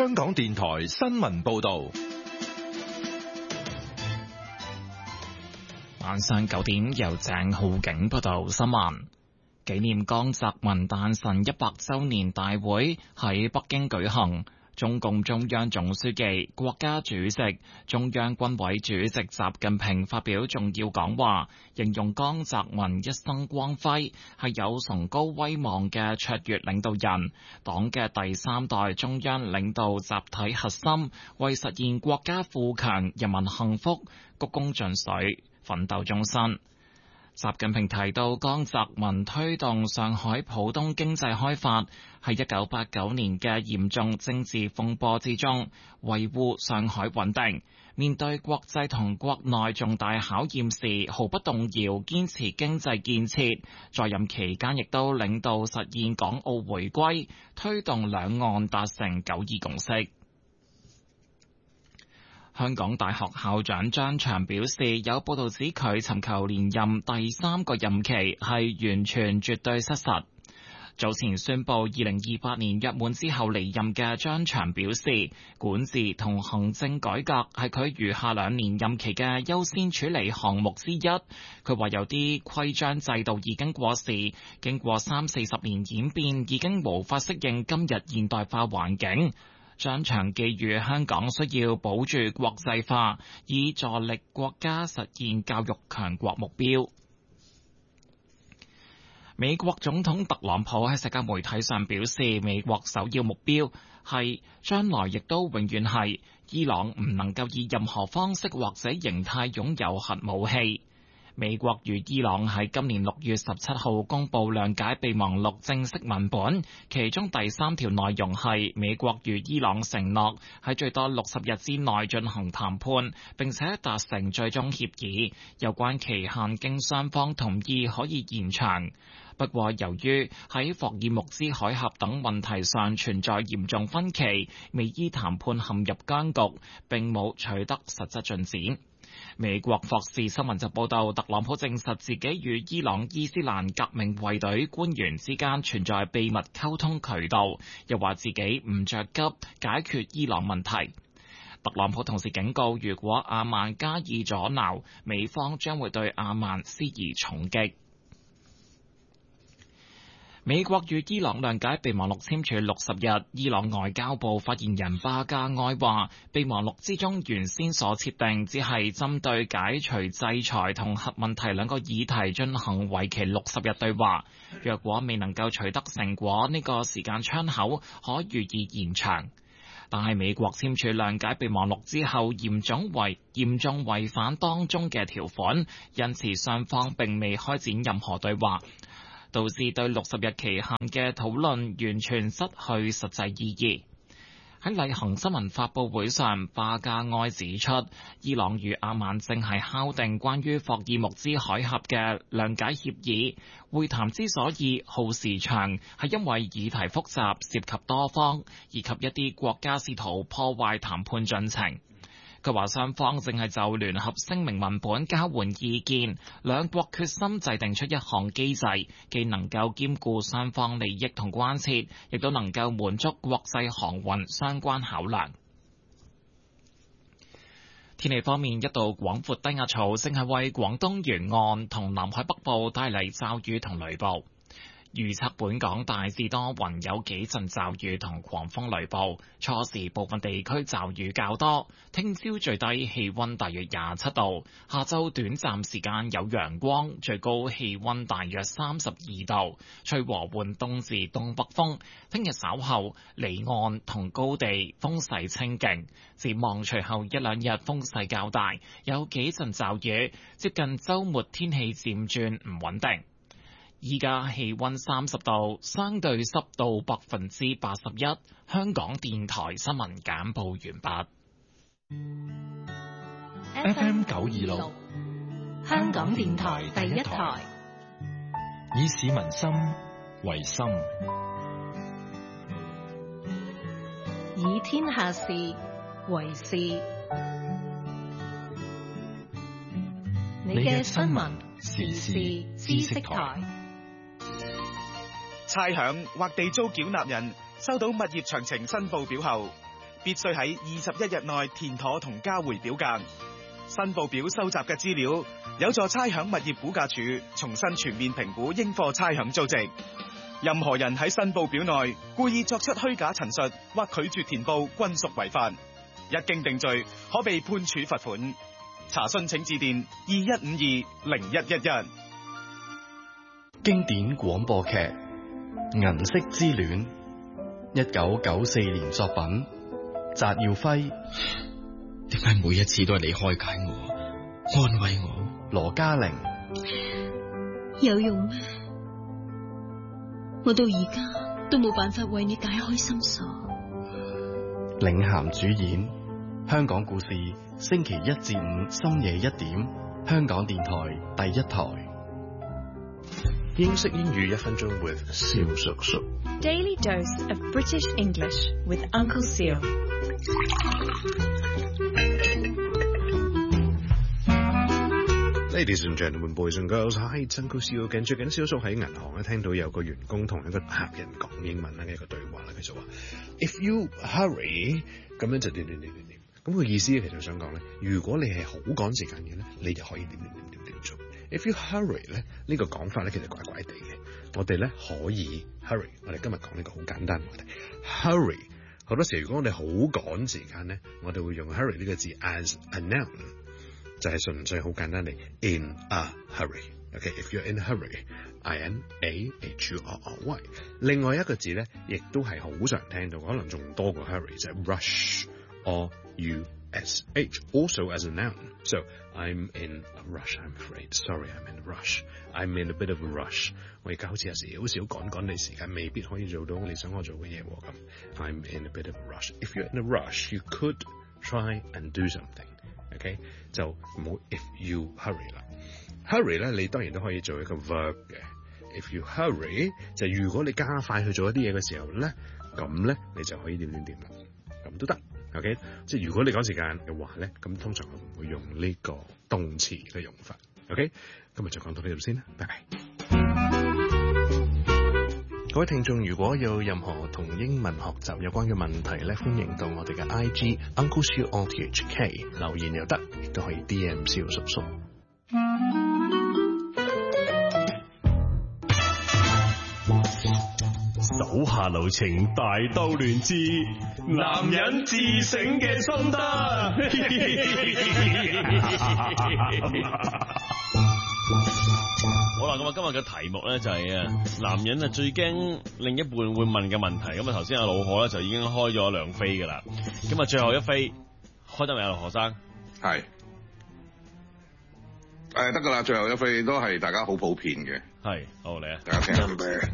香港電台新聞報道。 晚上9點，由鄭浩景報道新聞。紀念江澤民誕辰100週年大會喺北京舉行。中共中央總書記、國家主席、中央軍委主席習近平發表重要講話，形容江澤民一生光輝，係有崇高威望嘅卓越領導人，黨嘅第3代中央領導集體核心，為實現國家富強、人民幸福鞠躬盡瘁，奮鬥終身。習近平提到，江澤民推動上海浦東經濟開發，喺1989年嘅嚴重政治風波之中維護上海穩定，面對國際同國內重大考驗時毫不動搖堅持經濟建設，在任期間亦都領導實現港澳回歸，推動兩岸達成9·2共識。香港大學校長張翔表示，有報道指佢尋求連任第3個任期係完全絕對失實。早前宣布2028年約滿之後離任嘅張翔表示，管治同行政改革係佢餘下2年任期嘅優先處理項目之一。佢話有啲規章制度已經過時，經過30-40年演變，已經無法適應今日現代化環境。張翔寄語香港需要保住國際化，以助力國家實現教育強國目標。美國總統特朗普喺社交媒體上表示，美國首要目標係，將來亦都永遠係，伊朗唔能夠以任何方式或者形態擁有核武器。美國與伊朗喺今年6月17號公布諒解備忘錄正式文本，其中第3條內容係美國與伊朗承諾喺最多60日之內進行談判，並且達成最終協議，有關期限經雙方同意可以延長。不過由於喺霍爾木茲海峽等問題上存在嚴重分歧，美伊談判陷入僵局，並冇取得實質進展。美國霍士新聞就報道，特朗普證實自己與伊朗伊斯蘭革命衛隊官員之間存在秘密溝通渠道，又話自己唔着急解決伊朗問題。特朗普同時警告，如果阿曼加以阻撓，美方將會對阿曼施以重擊。美國與伊朗諒解備忘錄簽署60日，伊朗外交部發言人巴加埃話，備忘錄之中原先所設定只係針對解除制裁同核問題2個議題進行為期60日對話，若果未能夠取得成果，呢個時間窗口可予以延長。但係美國簽署諒解備忘錄之後，嚴重違反當中嘅條款，因此雙方並未開展任何對話，導致對60日期限嘅討論完全失去實際意義。喺例行新聞發佈會上，巴加埃指出，伊朗與阿曼正係敲定關於霍爾木茲海峽嘅諒解協議。會談之所以耗時長，係因為議題複雜，涉及多方，以及一啲國家試圖破壞談判進程。佢話雙方正係就聯合聲明文本交換意見，兩國決心制定出一項機制，既能夠兼顧雙方利益同關切，亦都能夠滿足國際航運相關考量。天氣方面，一道廣闊低壓槽正係為廣東沿岸同南海北部帶嚟驟雨同雷暴。預測本港大致多雲，有幾陣驟雨同狂風雷暴，初時部分地區驟雨較多。聽朝最低氣溫大約27度，下晝短暫時間有陽光，最高氣溫大約32度，吹和緩東至東北風。聽日稍後離岸同高地風勢清勁，展望隨後1-2日風勢較大，有幾陣驟雨，接近週末天氣漸轉唔穩定。依家氣溫30度，相對濕度81%。香港電台新聞簡報完畢。FM 926， 香港電台第一台， 以市民心為心， 以天下事為事。你嘅新聞時事知識台。 差餉或地租繳納人收到物業詳情申報表後， 必須喺21日內填妥同交回表格。申報表收集嘅資料有助差餉物業估價署重新全面評估應課差餉租值。任何人喺申報表內故意作出虛假陳述或拒絕填報，均屬違法。一經定罪，可被判處罰款。查詢請致電2152-0111。 經典廣播劇《銀色之戀》，1994年作品，翟耀輝。 點解每一次都係你開解我、安慰我？ 羅嘉玲。 有用咩？我到而家都冇辦法為你解開心鎖。 領銜主演，香港故事，星期1至5深夜1點，香港電台第1台。 英式英語1分鐘 with 蕭叔叔。 Daily dose of British English with Uncle Seal。 Ladies and gentlemen, boys and girls, hi, it's Uncle Seal again。最近蕭叔喺銀行咧聽到有個員工同一個客人講英文嘅一個對話啦，佢就話 ：If you hurry， 咁樣就點。咁個意思其實想講咧，如果你係好趕時間嘅咧，你就可以點做。If you hurry 咧，呢個講法咧其實怪怪地嘅。我哋咧可以 hurry， 我哋今日講呢個好簡單嘅話題。hurry 好多時如果我哋好趕時間咧，我哋會用 hurry 呢個字 as a noun， 就係純粹好簡單地 in a hurry。OK，if you're in a hurry，I-N-A-H-U-R-R-Y。另外一個字咧，亦都係好常聽到，可能仲多過 hurry，就係 rush。R-U-S-H，also as a noun. So, I'm in a rush, I'm afraid. Sorry, I'm in a rush. I'm in a bit of a rush. 我而家好似有時好少趕你時間，未必可以做到你想我做嘅嘢喎咁。I'm in a bit of a rush. If you're in a rush, you could try and do something. Okay? 就唔好 if you hurry 啦。hurry 咧，你當然都可以做一個 verb 嘅。If you hurry， 就如果你加快去做一啲嘢嘅時候咧，咁咧你就可以點啦，咁都得。OK， 即係如果你趕時間嘅話咧，咁通常我唔會用呢個動詞嘅用法。OK， 今日就講到呢度先啦，拜拜。各位聽眾，如果有任何同英文學習有關嘅問題咧，歡迎到我哋嘅 IG Uncle Seal RTHK 留言又得，亦都可以 DM 蕭叔叔。 手下留情，大鬥亂智，男人自省嘅心得。 好啦，咁啊，今日嘅題目咧就係男人啊最驚另一半會問嘅問題。咁啊，頭先阿老何咧就已經開咗2飛噶啦。咁啊，最後一飛開得未啊，老何生？ 係。得噶啦，最後一飛都係大家好普遍嘅。 係，好嚟啊！ 大家聽。